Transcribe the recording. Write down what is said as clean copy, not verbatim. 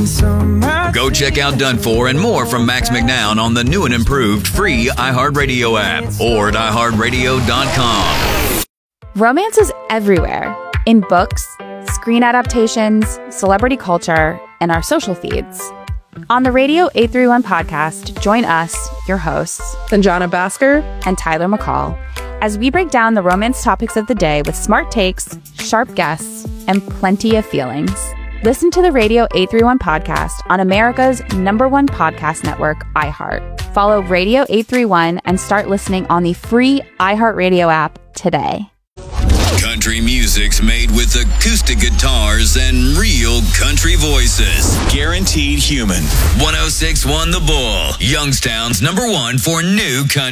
Go check out Done For and more from Max McNown on the new and improved free iHeartRadio app or at iHeartRadio.com. Romance is everywhere. In books, screen adaptations, celebrity culture, and our social feeds. On the Radio 831 podcast, join us, your hosts, Sanjana Bhaskar and Tyler McCall, as we break down the romance topics of the day with smart takes, sharp guests, and plenty of feelings. Listen to the Radio 831 podcast on America's #1 podcast network, iHeart. Follow Radio 831 and start listening on the free iHeartRadio app today. Country music's made with acoustic guitars and real country voices. Guaranteed human. 106.1 The Bull, Youngstown's #1 for new country.